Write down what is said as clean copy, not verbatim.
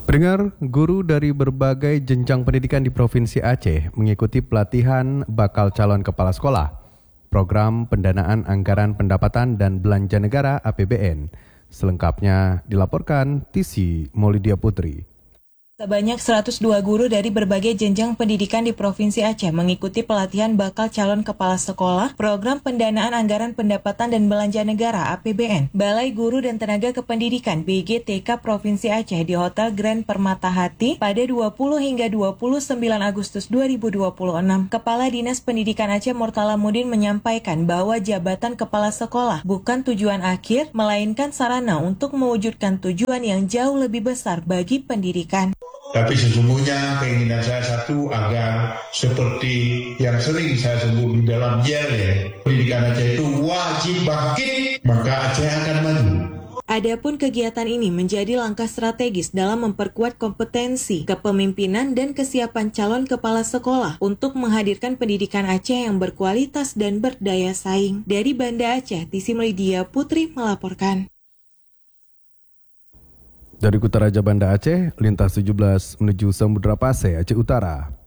Pendengar, guru dari berbagai jenjang pendidikan di Provinsi Aceh mengikuti pelatihan bakal calon kepala sekolah, program pendanaan anggaran pendapatan dan belanja negara APBN. Selengkapnya dilaporkan Tisi Maulidia Putri. Sebanyak 102 guru dari berbagai jenjang pendidikan di Provinsi Aceh mengikuti pelatihan bakal calon kepala sekolah program pendanaan anggaran pendapatan dan belanja negara APBN. Balai Guru dan Tenaga Kependidikan BGTK Provinsi Aceh di Hotel Grand Permata Hati pada 20 hingga 29 Agustus 2026. Kepala Dinas Pendidikan Aceh Murtalamuddin menyampaikan bahwa jabatan kepala sekolah bukan tujuan akhir, melainkan sarana untuk mewujudkan tujuan yang jauh lebih besar bagi pendidikan. Tapi sesungguhnya keinginan saya satu agar seperti yang sering saya sebut di dalam yel pendidikan Aceh itu wajib bangkit, maka Aceh akan maju. Adapun kegiatan ini menjadi langkah strategis dalam memperkuat kompetensi, kepemimpinan, dan kesiapan calon kepala sekolah untuk menghadirkan pendidikan Aceh yang berkualitas dan berdaya saing. Dari Banda Aceh, Tisi Maulidia Putri melaporkan. Dari Kutaraja Banda Aceh, lintas 17 menuju Samudra Pasai, Aceh Utara.